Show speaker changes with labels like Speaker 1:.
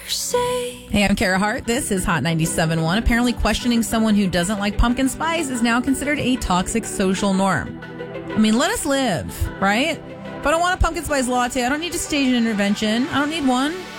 Speaker 1: Hey, I'm Kara Hart. This is Hot 97.1. Apparently, questioning someone who doesn't like pumpkin spice is now considered a toxic social norm. I mean, let us live, right? If I don't want a pumpkin spice latte, I don't need to stage an intervention. I don't need one.